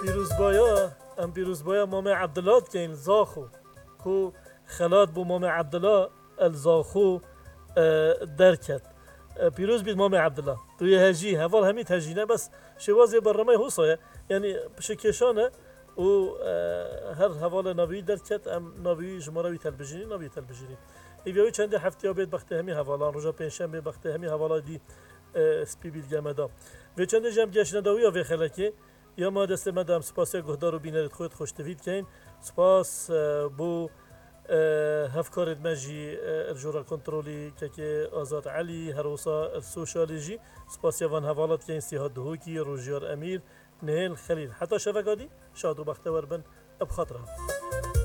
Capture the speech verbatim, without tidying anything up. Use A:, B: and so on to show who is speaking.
A: پیروز بایا ام پیروز بایا مام عبدالله که این زاخو کو خلات بو مام عبدالله الزاخو درکت پیروز بید مام عبدالله توی هجی هوال همید هجینه بس شوازی برنامه حوصایه یعنی شکشانه و هر حوال ناوی درکت ام ناوی جمهوری تلویزیونی ناوی تلویزیونی ایوی چند هفته ها بید وقت همی حوالان روزا پنجشنبه وقت همی حوالا دی سپی بیل گمدا و چند جمع گشت نداوی و خلکی یا ما دست مدام سپاسی گهدار و بینرت خود خوش دوید کن سپاس بو هفکارت مجی الجورا کنترولی که آزاد علی هروسا السوشاليجي سپاسی وان حوالات کن سیاد دهوکی روژیار امیر نهل خلیل حتی شفقادی شاد و بختور بن بخاطرها